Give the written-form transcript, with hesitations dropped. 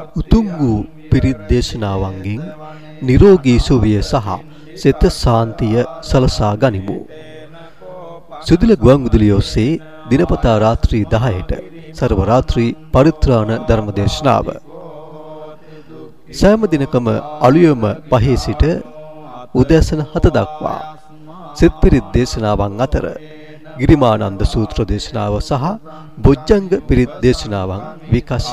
උතුම් වූ පිරිත් දේශනාවන්ගෙන් නිරෝගී සුවය සහ සිත සාන්තිය සලසා ගනිමු. සුදුල ගුවන්විදුලිය ඔස්සේ දිනපතා රාත්‍රී 10ට සර්ව රාත්‍රී පරිත්‍රාණ ධර්ම දේශනාව. සෑම දිනකම අලුයම 5 සිට උදෑසන 7 දක්වා සිත් පිරිත් දේශනාවන් අතර ගිරිමානන්ද සූත්‍ර දේශනාව සහ බොජ්ජංග පිරිත් දේශනාවන් විකාශය